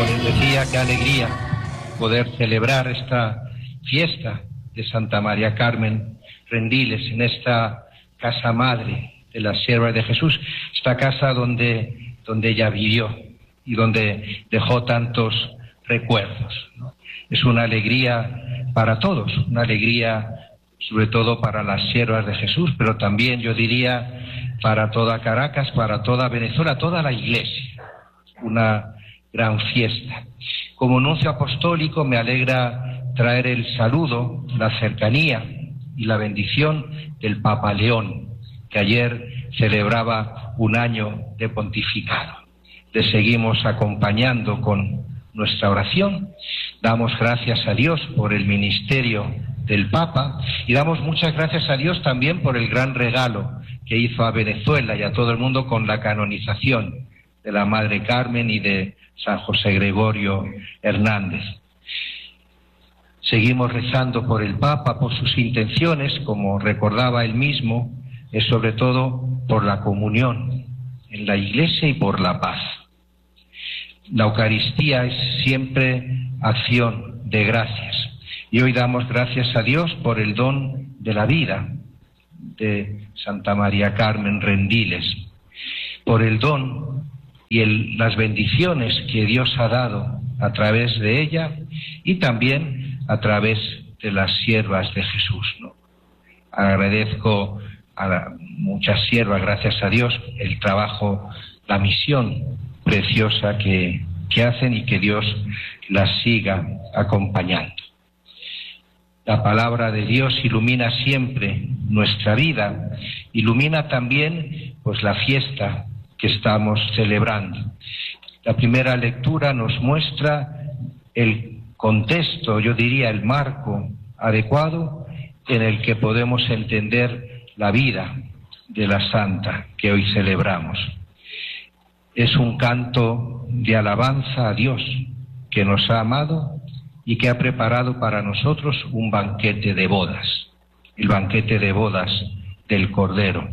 decía, qué alegría poder celebrar esta fiesta de Santa María Carmen Rendiles en esta casa madre de las Siervas de Jesús, esta casa donde ella vivió y donde dejó tantos recuerdos, ¿no? Es una alegría para todos, una alegría sobre todo para las Siervas de Jesús, pero también yo diría para toda Caracas, para toda Venezuela, toda la Iglesia, una gran fiesta. Como nuncio apostólico me alegra traer el saludo, la cercanía y la bendición del Papa León, que ayer celebraba un año de pontificado. Le seguimos acompañando con nuestra oración, damos gracias a Dios por el ministerio del Papa y damos muchas gracias a Dios también por el gran regalo que hizo a Venezuela y a todo el mundo con la canonización de la Madre Carmen y de San José Gregorio Hernández. Seguimos rezando por el Papa, por sus intenciones, como recordaba él mismo, es sobre todo por la comunión en la Iglesia y por la paz. La Eucaristía es siempre acción de gracias. Y hoy damos gracias a Dios por el don de la vida de Santa María Carmen Rendiles, por el don y las bendiciones que Dios ha dado a través de ella y también a través de las siervas de Jesús, ¿no? Agradezco a muchas siervas, gracias a Dios, el trabajo, la misión preciosa que hacen y que Dios las siga acompañando. La palabra de Dios ilumina siempre nuestra vida, ilumina también pues la fiesta que estamos celebrando. La primera lectura nos muestra el contexto, yo diría el marco adecuado en el que podemos entender la vida de la santa que hoy celebramos. Es un canto de alabanza a Dios que nos ha amado y que ha preparado para nosotros un banquete de bodas, el banquete de bodas del Cordero.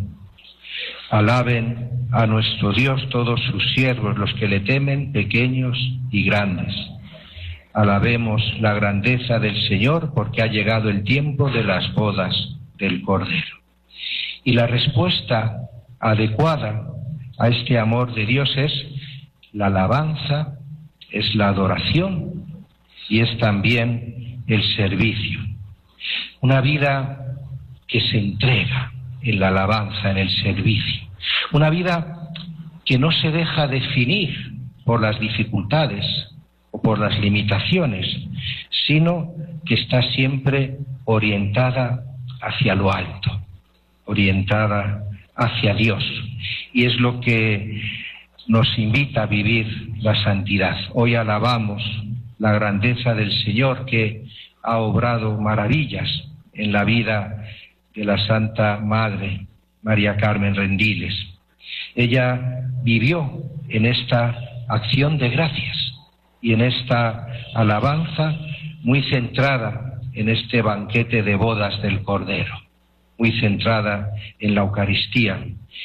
Alaben a nuestro Dios todos sus siervos, los que le temen, pequeños y grandes. Alabemos la grandeza del Señor, porque ha llegado el tiempo de las bodas del Cordero. Y la respuesta adecuada a este amor de Dios es la alabanza, es la adoración y es también el servicio. Una vida que se entrega en la alabanza, en el servicio. Una vida que no se deja definir por las dificultades o por las limitaciones, sino que está siempre orientada hacia lo alto, orientada hacia Dios. Y es lo que nos invita a vivir la santidad. Hoy alabamos la grandeza del Señor que ha obrado maravillas en la vida de la Santa Madre María Carmen Rendiles. Ella vivió en esta acción de gracias y en esta alabanza muy centrada en este banquete de bodas del Cordero, muy centrada en la Eucaristía,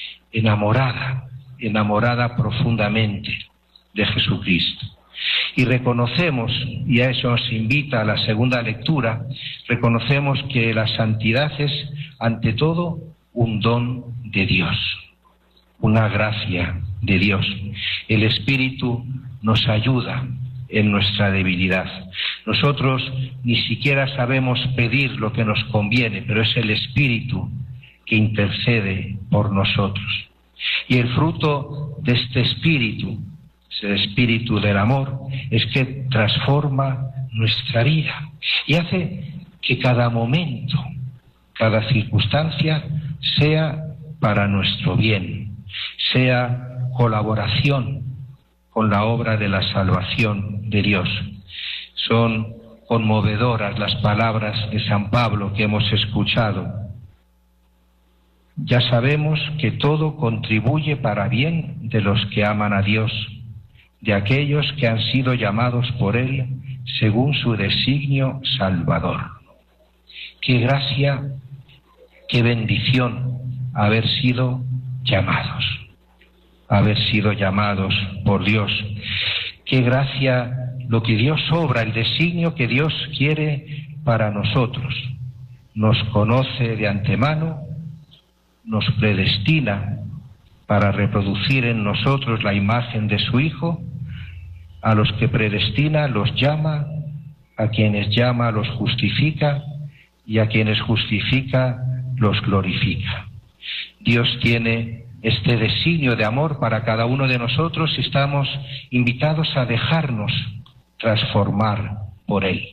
enamorada profundamente de Jesucristo. Y reconocemos, y a eso nos invita a la segunda lectura, reconocemos que la santidad es, ante todo, un don de Dios, una gracia de Dios. El Espíritu nos ayuda en nuestra debilidad. Nosotros ni siquiera sabemos pedir lo que nos conviene, pero es el Espíritu que intercede por nosotros. Y el fruto de este Espíritu, el espíritu del amor, es que transforma nuestra vida y hace que cada momento, cada circunstancia sea para nuestro bien, sea colaboración con la obra de la salvación de Dios. Son conmovedoras las palabras de San Pablo que hemos escuchado. Ya sabemos que todo contribuye para bien de los que aman a Dios, de aquellos que han sido llamados por Él según su designio salvador. Qué gracia, qué bendición haber sido llamados por Dios. Qué gracia lo que Dios obra, el designio que Dios quiere para nosotros. Nos conoce de antemano, nos predestina para reproducir en nosotros la imagen de su Hijo. A los que predestina los llama, a quienes llama los justifica, y a quienes justifica los glorifica. Dios tiene este designio de amor para cada uno de nosotros y estamos invitados a dejarnos transformar por Él.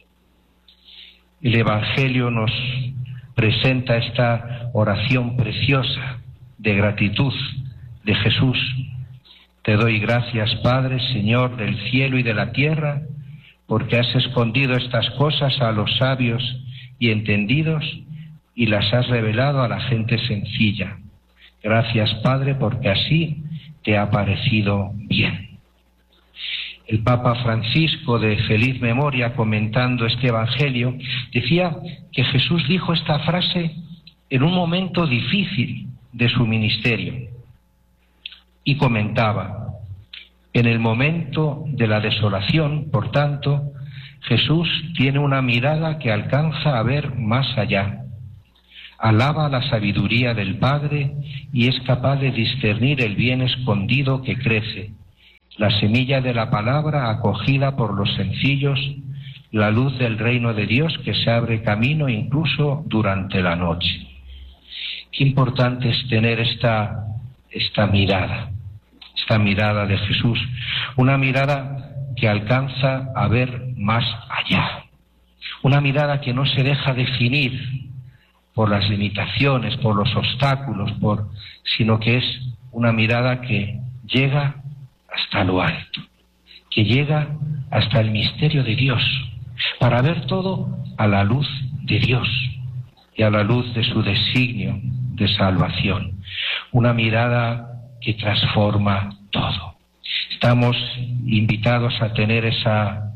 El Evangelio nos presenta esta oración preciosa de gratitud de Jesús. Te doy gracias, Padre, Señor del cielo y de la tierra, porque has escondido estas cosas a los sabios y entendidos y las has revelado a la gente sencilla. Gracias, Padre, porque así te ha parecido bien. El Papa Francisco, de feliz memoria, comentando este Evangelio, decía que Jesús dijo esta frase en un momento difícil de su ministerio. Y comentaba: en el momento de la desolación, por tanto, Jesús tiene una mirada que alcanza a ver más allá. Alaba la sabiduría del Padre y es capaz de discernir el bien escondido que crece, la semilla de la palabra acogida por los sencillos, la luz del reino de Dios que se abre camino incluso durante la noche. Qué importante es tener esta mirada de Jesús, una mirada que alcanza a ver más allá, una mirada que no se deja definir por las limitaciones, por los obstáculos, sino que es una mirada que llega hasta lo alto, que llega hasta el misterio de Dios, para ver todo a la luz de Dios y a la luz de su designio de salvación. Una mirada que transforma todo. Estamos invitados a tener esa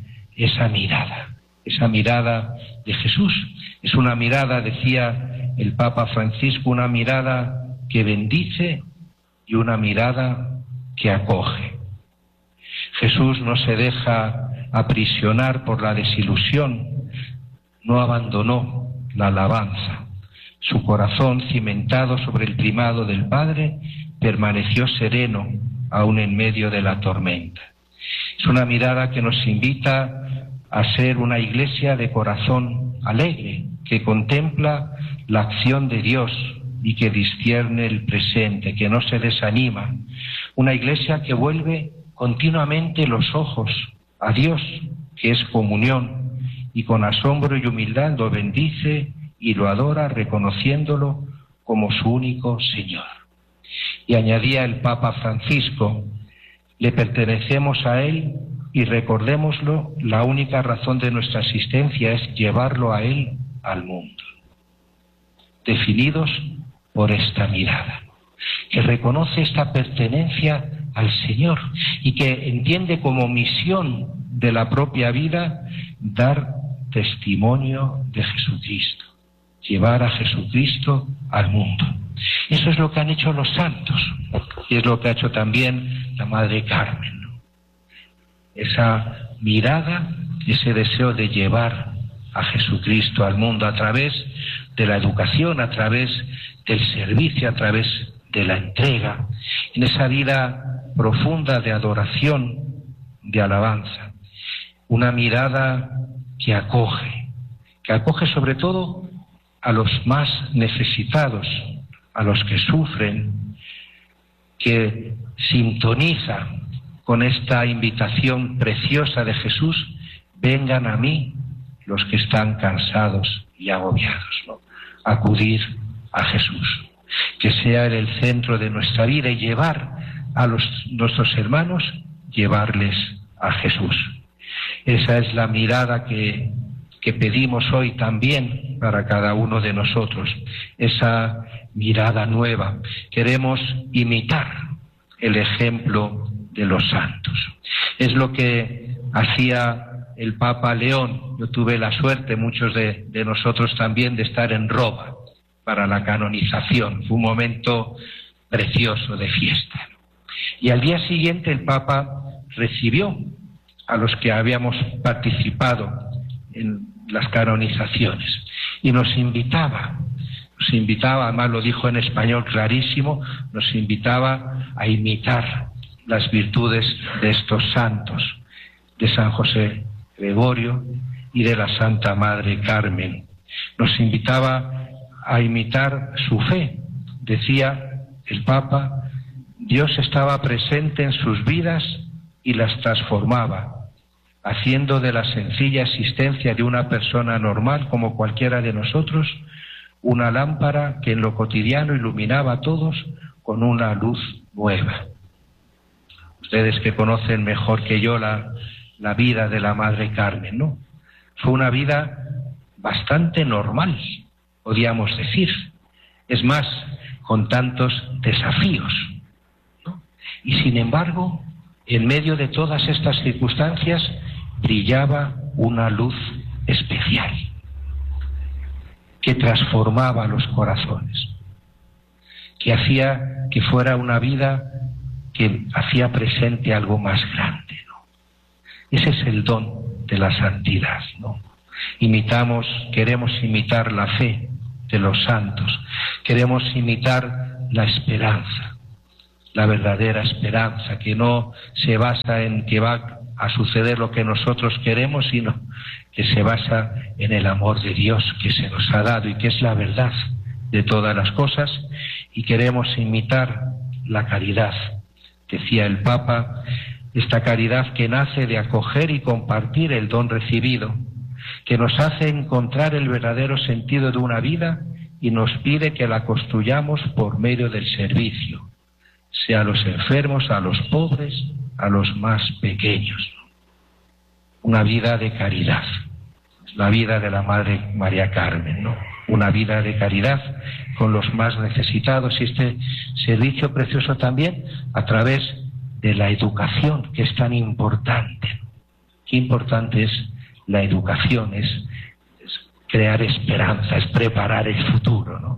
mirada de Jesús. Es una mirada, decía el Papa Francisco, una mirada que bendice y una mirada que acoge. Jesús no se deja aprisionar por la desilusión, no abandonó la alabanza. Su corazón, cimentado sobre el primado del Padre, permaneció sereno aún en medio de la tormenta. Es una mirada que nos invita a ser una iglesia de corazón alegre, que contempla la acción de Dios y que discierne el presente, que no se desanima. Una iglesia que vuelve continuamente los ojos a Dios, que es comunión, y con asombro y humildad lo bendice y lo adora, reconociéndolo como su único Señor. Y añadía el Papa Francisco: le pertenecemos a Él y recordémoslo, la única razón de nuestra existencia es llevarlo a Él al mundo. Definidos por esta mirada, que reconoce esta pertenencia al Señor y que entiende como misión de la propia vida dar testimonio de Jesucristo, llevar a Jesucristo al mundo. Eso es lo que han hecho los santos y es lo que ha hecho también la Madre Carmen, ¿no? Esa mirada, ese deseo de llevar a Jesucristo al mundo a través de la educación, a través del servicio, a través de la entrega, en esa vida profunda de adoración, de alabanza. Una mirada que acoge sobre todo a los más necesitados, a los que sufren, que sintoniza con esta invitación preciosa de Jesús: vengan a mí los que están cansados y agobiados, ¿no? Acudir a Jesús, que sea Él el centro de nuestra vida y llevar a nuestros hermanos, llevarles a Jesús. Esa es la mirada que pedimos hoy también para cada uno de nosotros, esa mirada nueva. Queremos imitar el ejemplo de los santos. Es lo que hacía el Papa León. Yo tuve la suerte, muchos de nosotros también, de estar en Roma para la canonización. Fue un momento precioso de fiesta. Y al día siguiente el Papa recibió a los que habíamos participado en las canonizaciones. Y nos invitaba, además lo dijo en español clarísimo, nos invitaba a imitar las virtudes de estos santos, de San José Gregorio y de la Santa Madre Carmen. Nos invitaba a imitar su fe. Decía el Papa, Dios estaba presente en sus vidas y las transformaba, haciendo de la sencilla existencia de una persona normal como cualquiera de nosotros una lámpara que en lo cotidiano iluminaba a todos con una luz nueva. Ustedes que conocen mejor que yo la vida de la Madre Carmen, ¿no? Fue una vida bastante normal, podríamos decir. Es más, con tantos desafíos, ¿no? Y sin embargo, en medio de todas estas circunstancias, brillaba una luz especial que transformaba los corazones, que hacía que fuera una vida que hacía presente algo más grande, ¿no? Ese es el don de la santidad, ¿no? Queremos imitar la fe de los santos, queremos imitar la esperanza, la verdadera esperanza, que no se basa en que va a suceder lo que nosotros queremos, sino que se basa en el amor de Dios que se nos ha dado y que es la verdad de todas las cosas, y queremos imitar la caridad. Decía el Papa, esta caridad que nace de acoger y compartir el don recibido, que nos hace encontrar el verdadero sentido de una vida y nos pide que la construyamos por medio del servicio, sea a los enfermos, a los pobres, a los más pequeños. Una vida de caridad, la vida de la Madre María Carmen, ¿no? Una vida de caridad con los más necesitados, y este servicio precioso también a través de la educación, que es tan importante. Qué importante es la educación, es crear esperanza, es preparar el futuro, ¿no?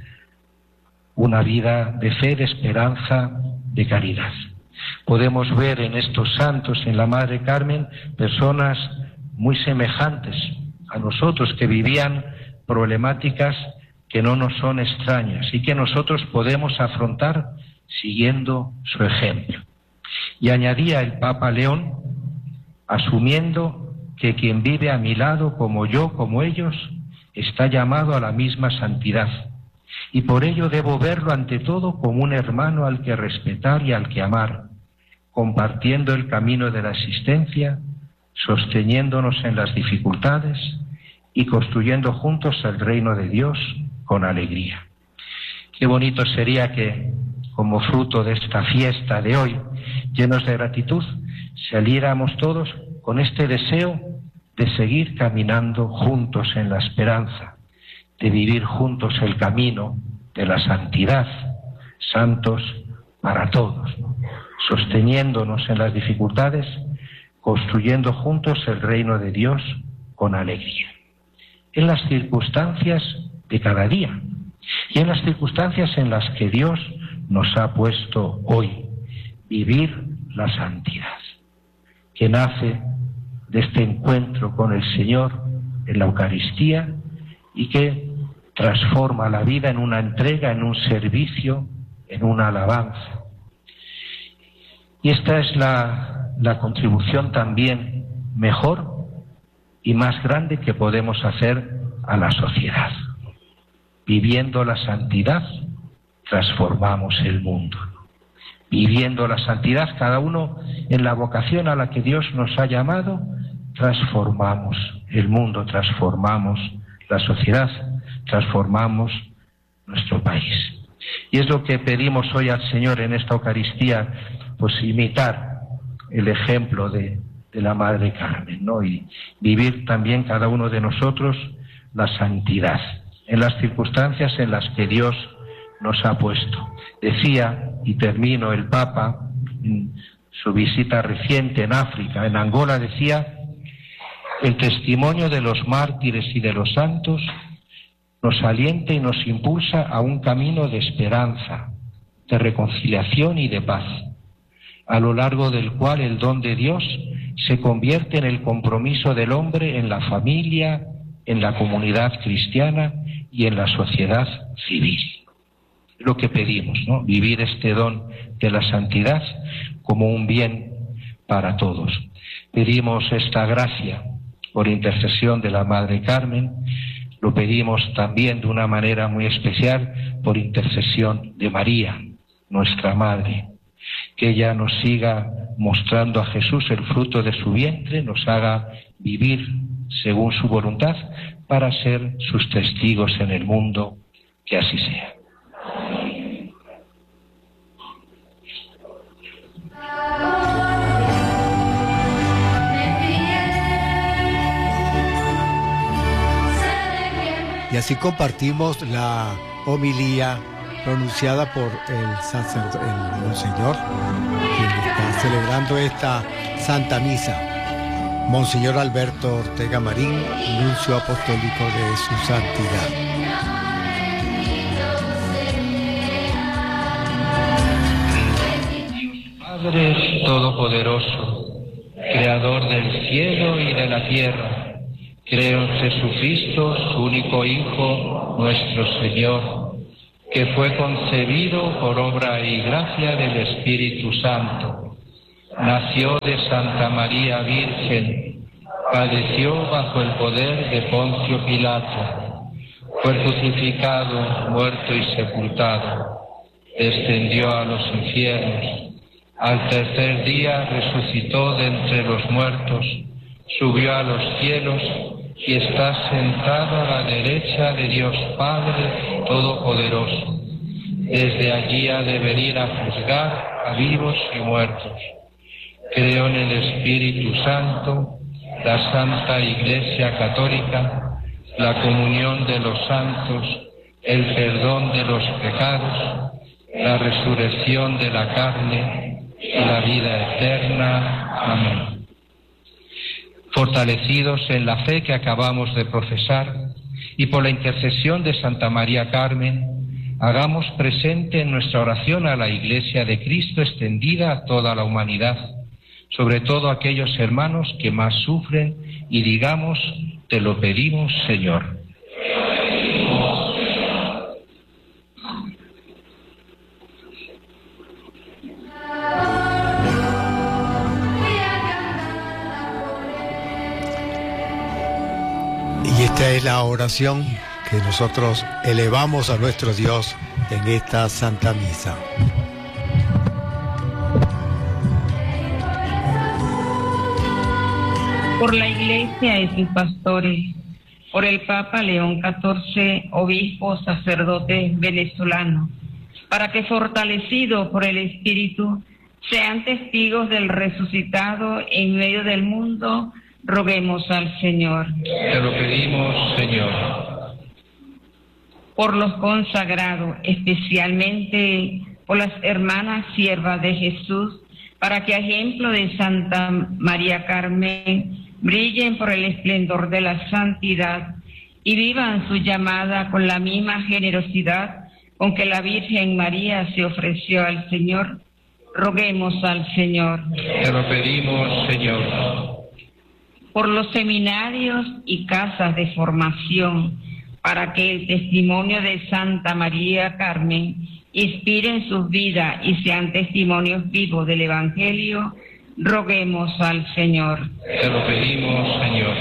Una vida de fe, de esperanza, de caridad. Podemos ver en estos santos, en la Madre Carmen, personas muy semejantes a nosotros, que vivían problemáticas que no nos son extrañas y que nosotros podemos afrontar siguiendo su ejemplo. Y añadía el Papa León, asumiendo que quien vive a mi lado, como yo, como ellos, está llamado a la misma santidad, y por ello debo verlo ante todo como un hermano al que respetar y al que amar, compartiendo el camino de la existencia, sosteniéndonos en las dificultades y construyendo juntos el reino de Dios con alegría. Qué bonito sería que, como fruto de esta fiesta de hoy, llenos de gratitud, saliéramos todos con este deseo de seguir caminando juntos en la esperanza, de vivir juntos el camino de la santidad, santos para todos, ¿no? Sosteniéndonos en las dificultades, construyendo juntos el reino de Dios con alegría. En las circunstancias de cada día y en las circunstancias en las que Dios nos ha puesto hoy, vivir la santidad, que nace de este encuentro con el Señor en la Eucaristía y que transforma la vida en una entrega, en un servicio, en una alabanza. Y esta es la contribución también mejor y más grande que podemos hacer a la sociedad. Viviendo la santidad, transformamos el mundo. Viviendo la santidad, cada uno en la vocación a la que Dios nos ha llamado, transformamos el mundo, transformamos la sociedad, transformamos nuestro país. Y es lo que pedimos hoy al Señor en esta Eucaristía, pues imitar el ejemplo de la Madre Carmen, ¿no? Y vivir también cada uno de nosotros la santidad en las circunstancias en las que Dios nos ha puesto. Decía, y termino, el Papa en su visita reciente en África, en Angola, decía: el testimonio de los mártires y de los santos nos alienta y nos impulsa a un camino de esperanza, de reconciliación y de paz, a lo largo del cual el don de Dios se convierte en el compromiso del hombre en la familia, en la comunidad cristiana y en la sociedad civil. Lo que pedimos, ¿no? Vivir este don de la santidad como un bien para todos. Pedimos esta gracia por intercesión de la Madre Carmen, lo pedimos también de una manera muy especial por intercesión de María, nuestra Madre, que ella nos siga mostrando a Jesús el fruto de su vientre, nos haga vivir según su voluntad para ser sus testigos en el mundo, que así sea. Y así compartimos la homilía pronunciada por el sacerdote, el Monseñor, quien está celebrando esta Santa Misa, Monseñor Alberto Ortega Marín, nuncio apostólico de su santidad. Padre Todopoderoso, Creador del cielo y de la tierra, creo en Jesucristo, su único Hijo, nuestro Señor, que fue concebido por obra y gracia del Espíritu Santo. Nació de Santa María Virgen, padeció bajo el poder de Poncio Pilato, fue crucificado, muerto y sepultado, descendió a los infiernos, al tercer día resucitó de entre los muertos, subió a los cielos y está sentado a la derecha de Dios Padre Todopoderoso. Desde allí ha de venir a juzgar a vivos y muertos. Creo en el Espíritu Santo, la Santa Iglesia Católica, la comunión de los santos, el perdón de los pecados, la resurrección de la carne y la vida eterna. Amén. Fortalecidos en la fe que acabamos de profesar y por la intercesión de Santa María Carmen, hagamos presente en nuestra oración a la Iglesia de Cristo extendida a toda la humanidad, sobre todo a aquellos hermanos que más sufren, y digamos: te lo pedimos, Señor. Y esta es la oración que nosotros elevamos a nuestro Dios en esta Santa Misa. Por la Iglesia y sus pastores, por el Papa León XIV, obispo, sacerdote venezolano, para que fortalecidos por el Espíritu sean testigos del resucitado en medio del mundo, roguemos al Señor. Te lo pedimos, Señor. Por los consagrados, especialmente por las hermanas siervas de Jesús, para que a ejemplo de Santa María Carmen brillen por el esplendor de la santidad y vivan su llamada con la misma generosidad con que la Virgen María se ofreció al Señor, roguemos al Señor. Te lo pedimos, Señor. Por los seminarios y casas de formación, para que el testimonio de Santa María Carmen inspire en sus vidas y sean testimonios vivos del Evangelio, roguemos al Señor. Te lo pedimos, Señor.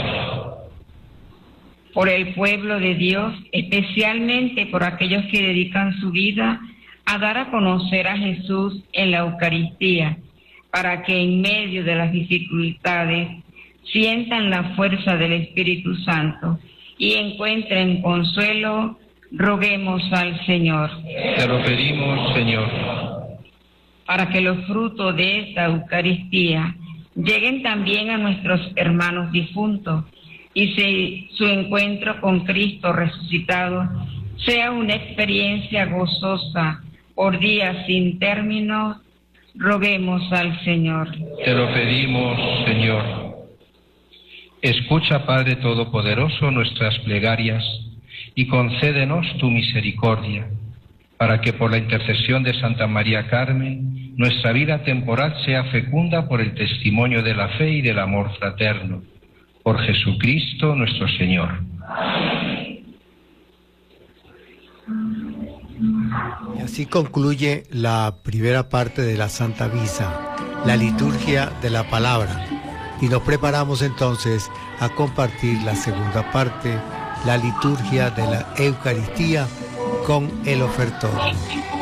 Por el pueblo de Dios, especialmente por aquellos que dedican su vida a dar a conocer a Jesús en la Eucaristía, para que en medio de las dificultades sientan la fuerza del Espíritu Santo y encuentren consuelo, roguemos al Señor. Te lo pedimos, Señor. Para que los frutos de esta Eucaristía lleguen también a nuestros hermanos difuntos y su encuentro con Cristo resucitado sea una experiencia gozosa por días sin término, roguemos al Señor. Te lo pedimos, Señor. Escucha, Padre Todopoderoso, nuestras plegarias y concédenos tu misericordia, para que por la intercesión de Santa María Carmen, nuestra vida temporal sea fecunda por el testimonio de la fe y del amor fraterno. Por Jesucristo nuestro Señor. Y así concluye la primera parte de la Santa Misa, la liturgia de la palabra. Y nos preparamos entonces a compartir la segunda parte, la liturgia de la Eucaristía con el ofertorio.